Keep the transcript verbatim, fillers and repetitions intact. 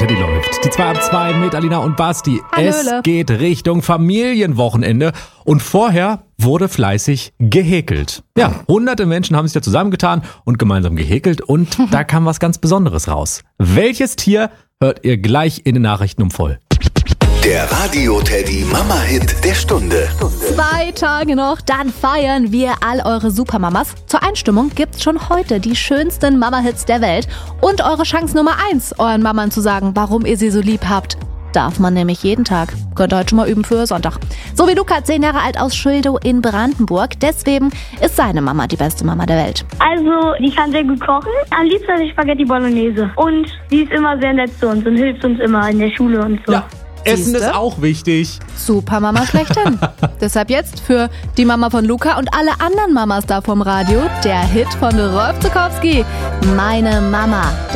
Teddy läuft. Die zwei ab zwei mit Alina und Basti. Hallöle. Es geht Richtung Familienwochenende und vorher wurde fleißig gehäkelt. Ja, hunderte Menschen haben sich da zusammengetan und gemeinsam gehäkelt und da kam was ganz Besonderes raus. Welches Tier hört ihr gleich in den Nachrichten um voll? Der Radio Teddy Mama Hit der Stunde. Zwei Tage noch, dann feiern wir all eure Supermamas. Zur Einstimmung gibt's schon heute die schönsten Mama-Hits der Welt und eure Chance Nummer eins, euren Mamas zu sagen, warum ihr sie so lieb habt. Darf man nämlich jeden Tag. Könnt ihr heute schon mal üben für Sonntag. So wie Luca, zehn Jahre alt aus Schildow in Brandenburg. Deswegen ist seine Mama die beste Mama der Welt. Also, die kann sehr gut kochen. Am liebsten die Spaghetti Bolognese. Und die ist immer sehr nett zu uns und hilft uns immer in der Schule und so. Ja, Essen Siehste? ist auch wichtig. Supermama schlechthin. Deshalb jetzt für die Mama von Luca und alle anderen Mamas da vom Radio der Hit von Rolf Zukowski. Meine Mama.